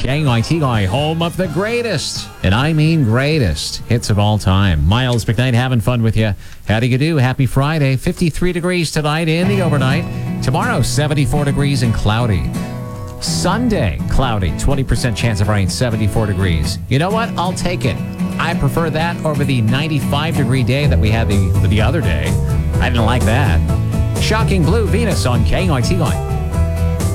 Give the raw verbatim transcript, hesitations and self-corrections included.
K Y T Y, home of the greatest, and I mean greatest, hits of all time. Miles McKnight having fun with you. How do you do? Happy Friday. fifty-three degrees tonight in the overnight. Tomorrow, seventy-four degrees and cloudy. Sunday, cloudy, twenty percent chance of rain, seventy-four degrees. You know what? I'll take it. I prefer that over the ninety-five degree day that we had the, the other day. I didn't like that. Shocking Blue Venus on K Y T Y.